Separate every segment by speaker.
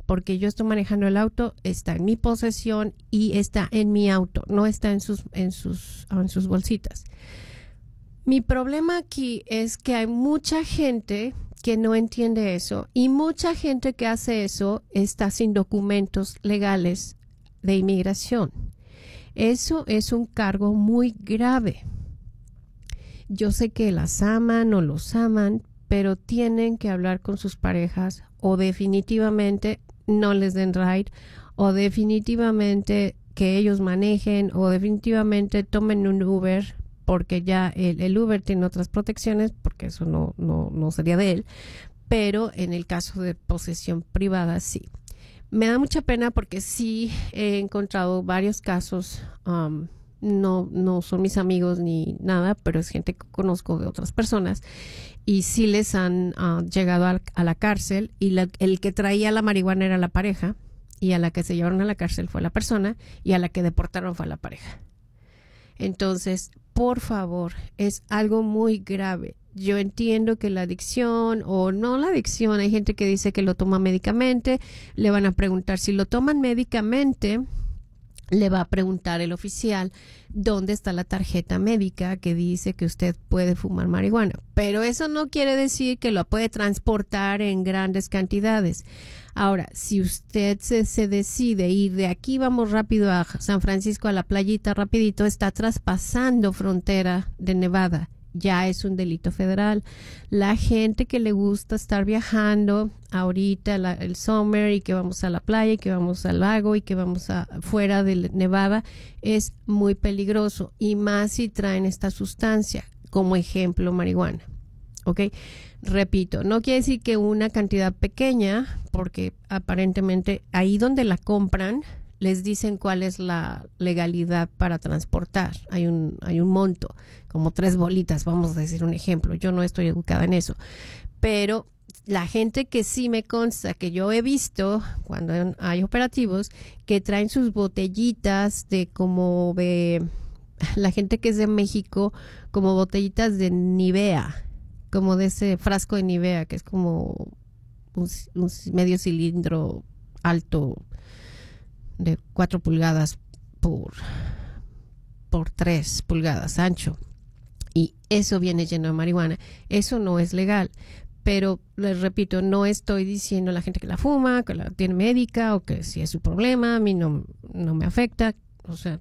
Speaker 1: porque yo estoy manejando el auto, está en mi posesión y está en mi auto, no está en sus bolsitas. Mi problema aquí es que hay mucha gente que no entiende eso y mucha gente que hace eso está sin documentos legales de inmigración. Eso es un cargo muy grave. Yo sé que las aman o los aman, pero tienen que hablar con sus parejas o definitivamente no les den ride o definitivamente que ellos manejen o definitivamente tomen un Uber, porque ya el Uber tiene otras protecciones, porque eso no sería de él, pero en el caso de posesión privada sí. Me da mucha pena porque sí he encontrado varios casos, no son mis amigos ni nada, pero es gente que conozco de otras personas y sí les han llegado a la cárcel y el que traía la marihuana era la pareja y a la que se llevaron a la cárcel fue la persona y a la que deportaron fue la pareja. Entonces, por favor, es algo muy grave. Yo entiendo que la adicción o no la adicción, hay gente que dice que lo toma médicamente, le van a preguntar si lo toman médicamente, le va a preguntar el oficial dónde está la tarjeta médica que dice que usted puede fumar marihuana. Pero eso no quiere decir que lo puede transportar en grandes cantidades. Ahora, si usted se decide ir de aquí, vamos rápido a San Francisco, a la playita, rapidito, está traspasando frontera de Nevada. Ya es un delito federal. La gente que le gusta estar viajando ahorita, el summer, y que vamos a la playa, y que vamos al lago, y que vamos fuera de Nevada, es muy peligroso. Y más si traen esta sustancia, como ejemplo, marihuana. ¿Ok? Repito, no quiere decir que una cantidad pequeña, porque aparentemente ahí donde la compran, les dicen cuál es la legalidad para transportar. Hay un monto, como 3 bolitas, vamos a decir un ejemplo. Yo no estoy educada en eso. Pero la gente que sí me consta, que yo he visto cuando hay operativos, que traen sus botellitas la gente que es de México, como botellitas de Nivea, como de ese frasco de Nivea, que es como un medio cilindro alto, de 4 pulgadas por 3 pulgadas ancho, y eso viene lleno de marihuana. Eso no es legal, pero les repito, no estoy diciendo a la gente que la fuma, que la tiene médica o que si es su problema, a mí no me afecta. O sea,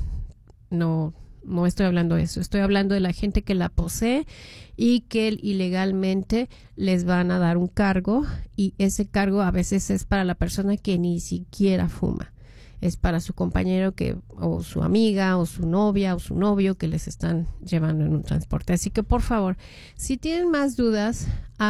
Speaker 1: no estoy hablando de eso, estoy hablando de la gente que la posee y que ilegalmente les van a dar un cargo, y ese cargo a veces es para la persona que ni siquiera fuma. Es para su compañero o su amiga o su novia o su novio que les están llevando en un transporte. Así que por favor, si tienen más dudas,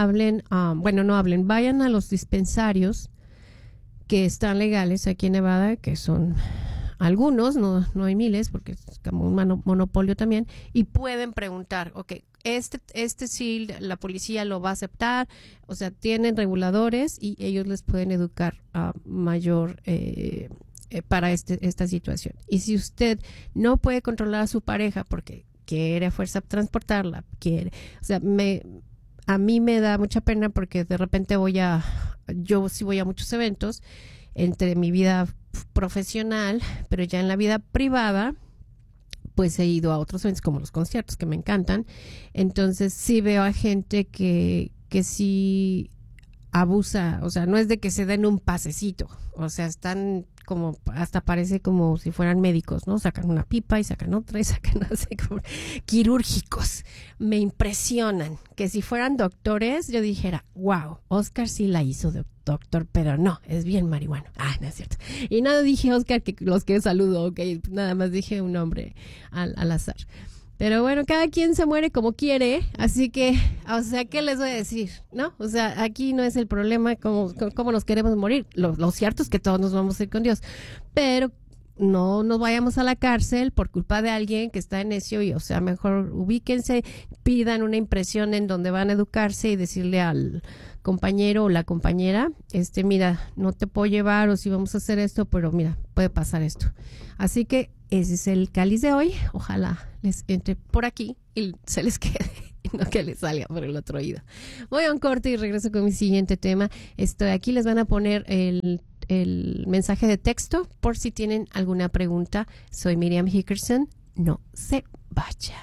Speaker 1: vayan a los dispensarios que están legales aquí en Nevada, que son algunos, no hay miles, porque es como un monopolio también, y pueden preguntar, ok, este sí la policía lo va a aceptar, o sea, tienen reguladores y ellos les pueden educar a mayor para esta situación. Y si usted no puede controlar a su pareja porque quiere a fuerza transportarla, o sea, a mí me da mucha pena porque de repente yo sí voy a muchos eventos entre mi vida profesional, pero ya en la vida privada, pues he ido a otros eventos como los conciertos que me encantan. Entonces sí veo a gente que sí abusa, o sea, no es de que se den un pasecito, o sea, están como, hasta parece como si fueran médicos, ¿no? Sacan una pipa y sacan otra y sacan así como quirúrgicos. Me impresionan, que si fueran doctores yo dijera, wow, Oscar sí la hizo de doctor, pero no, es bien marihuano. No es cierto. Y nada, dije Oscar, que los que saludo, ok, nada más dije un nombre al azar. Pero bueno, cada quien se muere como quiere, así que, o sea, ¿qué les voy a decir? ¿No? O sea, aquí no es el problema cómo nos queremos morir. Lo cierto es que todos nos vamos a ir con Dios, pero no nos vayamos a la cárcel por culpa de alguien que está necio y, o sea, mejor ubíquense, pidan una impresión en donde van a educarse y decirle al compañero o la compañera, mira, no te puedo llevar o si vamos a hacer esto, pero mira, puede pasar esto. Así que ese es el cáliz de hoy. Ojalá les entre por aquí y se les quede y no que les salga por el otro oído. Voy a un corte y regreso con mi siguiente tema. Estoy aquí, les van a poner el el mensaje de texto por si tienen alguna pregunta. Soy Miriam Hickerson. No se vaya.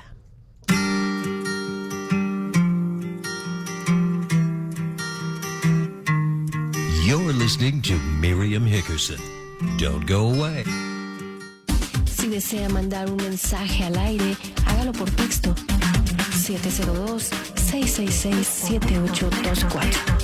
Speaker 2: You're listening to Miriam Hickerson. Don't go away.
Speaker 3: Si desea mandar un mensaje al aire, hágalo por texto. 702-666-7824.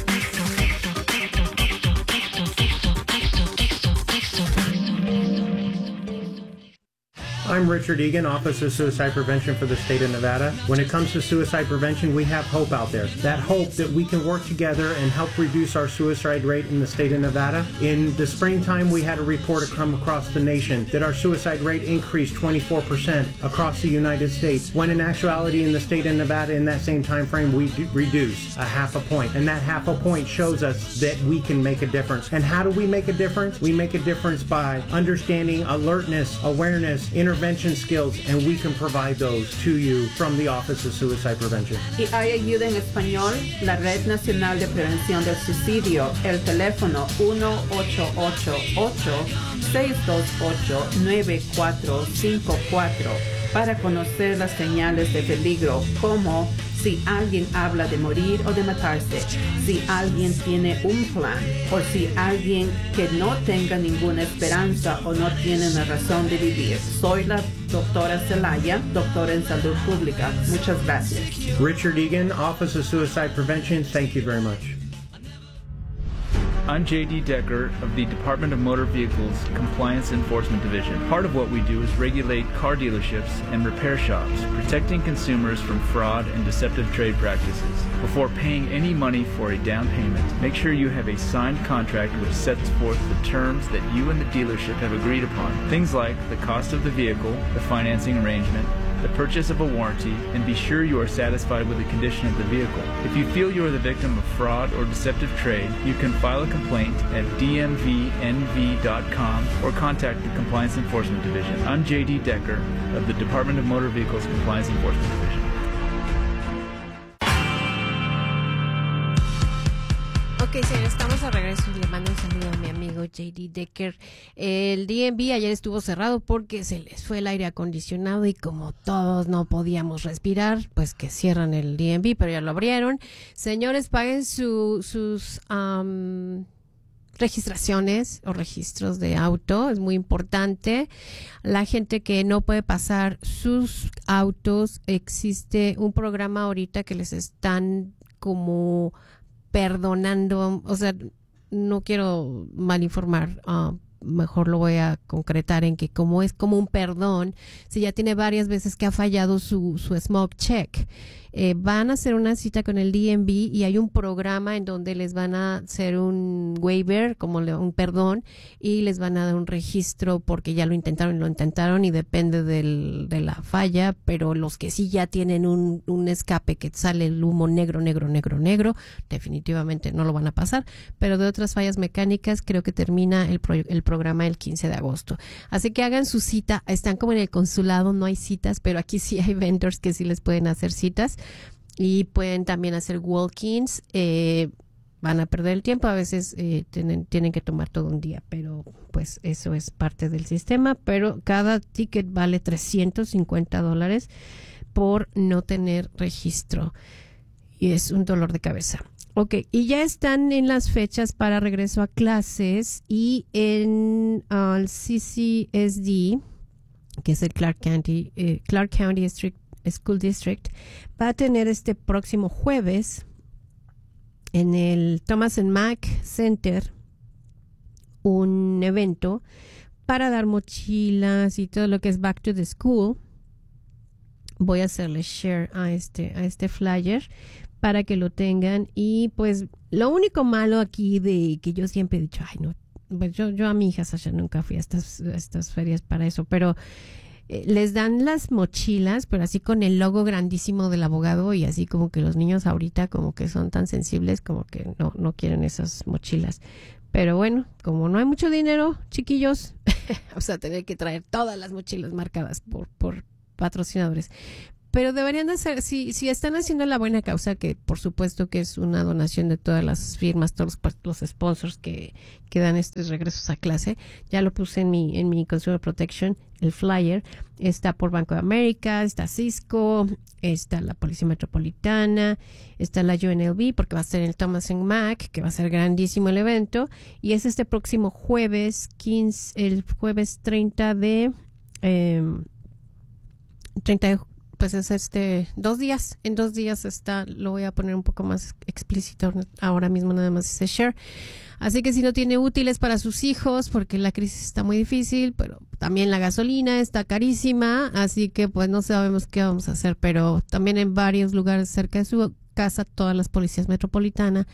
Speaker 4: I'm Richard Egan, Office of Suicide Prevention for the state of Nevada. When it comes to suicide prevention, we have hope out there. That hope that we can work together and help reduce our suicide rate in the state of Nevada. In the springtime, we had a report come across the nation that our suicide rate increased 24% across the United States, when in actuality in the state of Nevada in that same time frame, we reduced a half a point. And that half a point shows us that we can make a difference. And how do we make a difference? We make a difference by understanding alertness, awareness, intervention skills, and we can provide those to you from the Office of Suicide Prevention.
Speaker 5: Y hay ayuda en español, la Red Nacional de Prevención del Suicidio, el teléfono 1-888-628-9454 para conocer las señales de peligro, como si alguien habla de morir o de matarse, si alguien tiene un plan, o si alguien que no tenga ninguna esperanza o no tiene una razón de vivir. Soy la doctora Zelaya, doctora en salud pública. Muchas gracias.
Speaker 4: Richard Egan, Office of Suicide Prevention, thank you very much.
Speaker 6: I'm J.D. Decker of the Department of Motor Vehicles Compliance Enforcement Division. Part of what we do is regulate car dealerships and repair shops, protecting consumers from fraud and deceptive trade practices. Before paying any money for a down payment, make sure you have a signed contract which sets forth the terms that you and the dealership have agreed upon. Things like the cost of the vehicle, the financing arrangement, the purchase of a warranty, and be sure you are satisfied with the condition of the vehicle. If you feel you are the victim of fraud or deceptive trade, you can file a complaint at dmvnv.com or contact the Compliance Enforcement Division. I'm J.D. Decker of the Department of Motor Vehicles Compliance Enforcement Division.
Speaker 1: Ok, señor, estamos a regreso y le mando un saludo a mi amigo J.D. Decker. El DMV ayer estuvo cerrado porque se les fue el aire acondicionado y como todos no podíamos respirar, pues que cierran el DMV, pero ya lo abrieron. Señores, paguen sus registraciones o registros de auto, es muy importante. La gente que no puede pasar sus autos, existe un programa ahorita que les están como perdonando, o sea, no quiero malinformar, mejor lo voy a concretar en que como es como un perdón, si ya tiene varias veces que ha fallado su smoke check, van a hacer una cita con el DMV y hay un programa en donde les van a hacer un waiver, como un perdón, y les van a dar un registro porque ya lo intentaron y depende de la falla, pero los que sí ya tienen un escape que sale el humo negro, definitivamente no lo van a pasar, pero de otras fallas mecánicas creo que termina el programa el 15 de agosto. Así que hagan su cita, están como en el consulado, no hay citas, pero aquí sí hay vendors que sí les pueden hacer citas. Y pueden también hacer walk-ins, van a perder el tiempo, a veces tienen que tomar todo un día, pero pues eso es parte del sistema, pero cada ticket vale $350 por no tener registro y es un dolor de cabeza. Ok, y ya están en las fechas para regreso a clases y en el CCSD, que es el Clark County School District, va a tener este próximo jueves en el Thomas and Mack Center un evento para dar mochilas y todo lo que es Back to the School. Voy a hacerle share a este flyer para que lo tengan. Y pues lo único malo aquí de que yo siempre he dicho, ay no, pues yo a mi hija Sasha nunca fui a estas ferias para eso, pero les dan las mochilas, pero así con el logo grandísimo del abogado y así como que los niños ahorita como que son tan sensibles como que no quieren esas mochilas. Pero bueno, como no hay mucho dinero, chiquillos, vamos a tener que traer todas las mochilas marcadas por patrocinadores. Pero deberían de hacer, si están haciendo la buena causa, que por supuesto que es una donación de todas las firmas, todos los sponsors que dan estos regresos a clase, ya lo puse en mi Consumer Protection, el flyer, está por Banco de América, está Cisco, está la Policía Metropolitana, está la UNLV, porque va a ser el Thomas & Mack, que va a ser grandísimo el evento, y es este próximo jueves 30 de... 30 de pues es 2 días. En 2 días está, lo voy a poner un poco más explícito ahora mismo, nada más ese share. Así que si no tiene útiles para sus hijos, porque la crisis está muy difícil, pero también la gasolina está carísima, así que pues no sabemos qué vamos a hacer, pero también en varios lugares cerca de su casa, toda la policía metropolitana,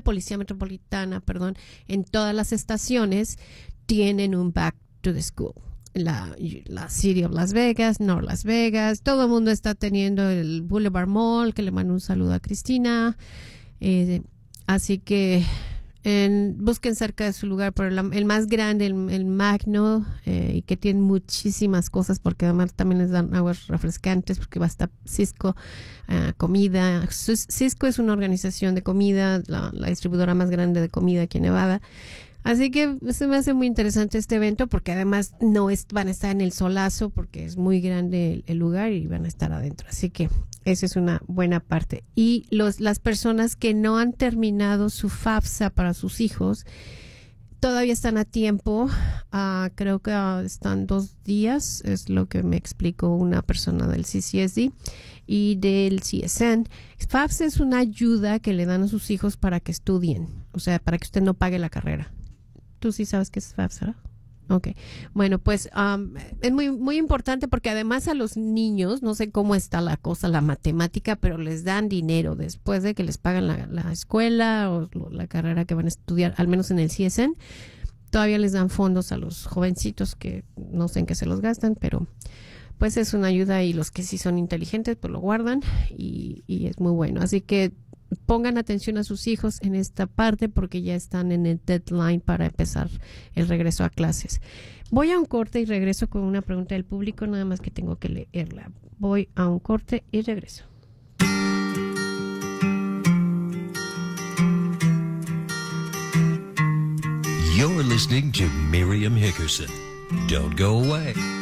Speaker 1: en todas las estaciones tienen un back to the school. La City of Las Vegas, North Las Vegas, todo el mundo está teniendo el Boulevard Mall, que le mando un saludo a Cristina, así que busquen cerca de su lugar, pero el más grande, el Magno, y que tiene muchísimas cosas, porque además también les dan aguas refrescantes, porque va a estar Cisco, comida. Cisco es una organización de comida, la distribuidora más grande de comida aquí en Nevada. Así que se me hace muy interesante este evento, porque además van a estar en el solazo, porque es muy grande el lugar y van a estar adentro. Así que esa es una buena parte. Y las personas que no han terminado su FAFSA para sus hijos, todavía están a tiempo. Creo que están 2 días, es lo que me explicó una persona del CCSD y del CSN. FAFSA es una ayuda que le dan a sus hijos para que estudien, o sea, para que usted no pague la carrera. ¿Tú sí sabes qué es FAFSA? Ok. Bueno, pues es muy, muy importante, porque además a los niños, no sé cómo está la cosa, la matemática, pero les dan dinero después de que les pagan la escuela o la carrera que van a estudiar, al menos en el CSN. Todavía les dan fondos a los jovencitos, que no sé en qué se los gastan, pero pues es una ayuda, y los que sí son inteligentes pues lo guardan y es muy bueno. Así que pongan atención a sus hijos en esta parte, porque ya están en el deadline para empezar el regreso a clases. Voy a un corte y regreso con una pregunta del público, nada más que tengo que leerla. Voy a un corte y regreso.
Speaker 2: You're listening to Miriam Hickerson. Don't go away.